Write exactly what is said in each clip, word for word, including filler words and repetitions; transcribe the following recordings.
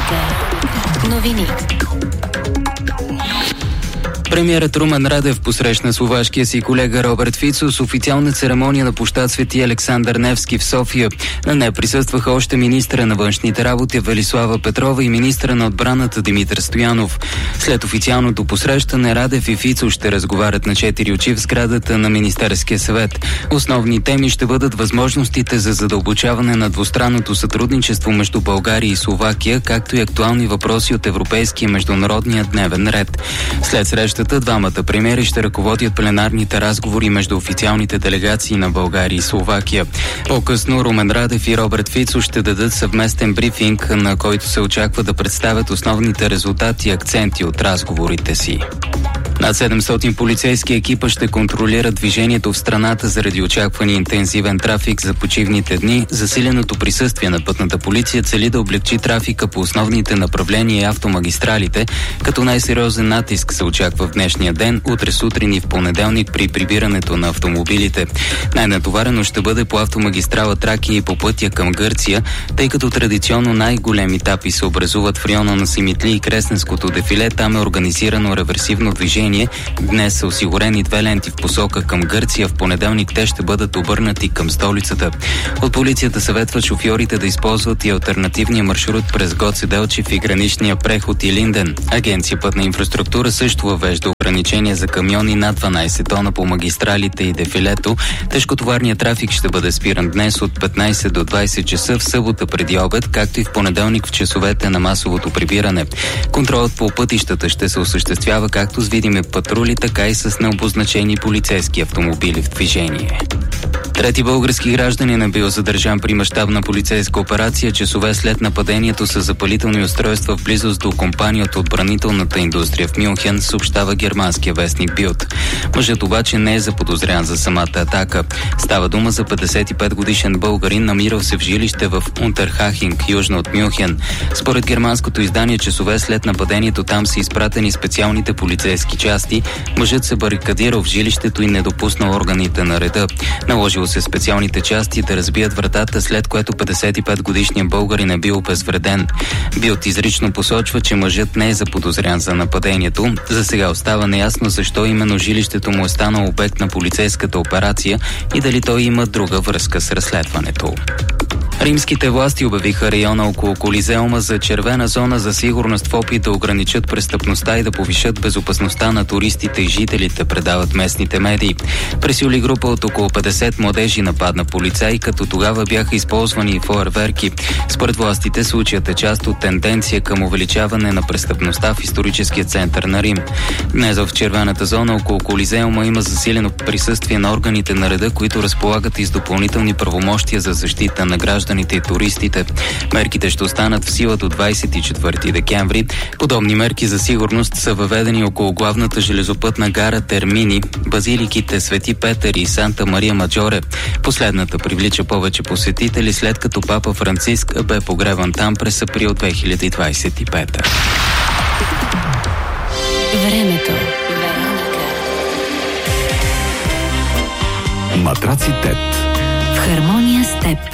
Вероника. Новини. Премиерът Румен Радев посрещна словашкия си колега Роберт Фицо с официална церемония на площад Свети Александър Невски в София. На нея присъстваха още министъра на външните работи Велислава Петрова и министъра на отбраната Димитър Стоянов. След официалното посрещане Радев и Фицо ще разговарят на четири очи в сградата на Министерския съвет. Основни теми ще бъдат възможностите за задълбочаване на двустранното сътрудничество между България и Словакия, както и актуални въпроси от европейския и международния дневен ред. След срещата двамата премиери ще ръководят пленарните разговори между официалните делегации на България и Словакия. По-късно Румен Радев и Роберт Фицо ще дадат съвместен брифинг, на който се очаква да представят основните резултати и акценти от разговорите си. Над седемстотин полицейски екипа ще контролират движението в страната заради очаквания интензивен трафик за почивните дни. Засиленото присъствие на пътната полиция цели да облегчи трафика по основните направления и автомагистралите, като най-сериозен натиск се очаква в днешния ден, утре сутрин и в понеделник при прибирането на автомобилите. Най-натоварено ще бъде по автомагистрала Тракия и по пътя към Гърция, тъй като традиционно най-големи етапи се образуват в района на Симитли и Кресненското дефиле. Там е организирано реверсивно движение. Днес са осигурени две ленти в посока към Гърция. В понеделник те ще бъдат обърнати към столицата. От полицията съветват шофьорите да използват и алтернативния маршрут през Гоце Делчев и граничния преход и Линден. Агенция Пътна инфраструктура също въвежда ограничения за камиони над дванадесет тона по магистралите и дефилето. Тежкотоварният трафик ще бъде спиран днес от петнадесет до двадесет часа, в събота преди обед, както и в понеделник в часовете на масовото прибиране. Контролът по пътищата ще се осъществява както с видими патрули, така и с необозначени полицейски автомобили в движение. Трети български гражданин е бил задържан при мащабна полицейска операция часове след нападението с запалителни устройства в близост до компания от отбранителната индустрия в Мюнхен, съобщава германския вестник Билд. Мъжът обаче не е заподозрян за самата атака. Става дума за петдесет и пет годишен българин, намирал се в жилище в Унтерхахинг, южно от Мюнхен. Според германското издание, часове след нападението там са изпратени специалните полицейски части. Мъжът се барикадирал в жилището и не допуснал органите на реда. Наложил се специалните части да разбият вратата, след което петдесет и пет годишният българин е бил обезвреден. Билд изрично посочва, че мъжът не е заподозрян за нападението. За сега остава неясно защо именно жилището му е станало обект на полицейската операция и дали той има друга връзка с разследването. Римските власти обявиха района около Колизеума за червена зона за сигурност в опит да ограничат престъпността и да повишат безопасността на туристите и жителите, предават местните медии. През юли група от около петдесет младежи нападна полицаи, като тогава бяха използвани и фойерверки. Според властите случаят е част от тенденция към увеличаване на престъпността в историческия център на Рим. Днес в червената зона около Колизеума има засилено присъствие на органите на реда, които разполагат и с допълнителни правомощия за защита на гражданите и туристите. Мерките ще останат в сила до двадесет и четвърти декември. Подобни мерки за сигурност са въведени около главната железопътна гара Термини, базиликите Свети Петър и Санта Мария Маджоре. Последната привлича повече посетители, след като папа Франциск бе погребан там през април две хиляди двадесет и пета. Времето. Матраци Тет. В хармония с теб.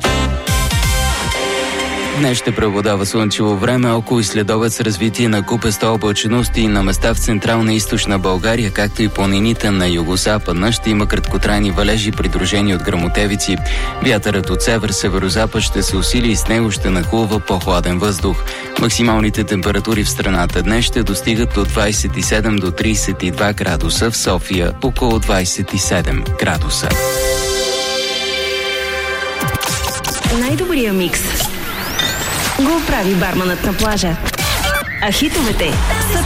Днес ще преобладава слънчево време, около и следобед с развитие на купеста облачност и на места в централна и източна България, както и планините на югозападна. Ще има краткотрайни валежи, придружени от гръмотевици. Вятърът от север-северозапад ще се усили и с него ще нахлува по-хладен въздух. Максималните температури в страната днес ще достигат от двадесет и седем до тридесет и два градуса, в София около двадесет и седем градуса. Най-добрия микс го прави барманът на плажа. А хитовете са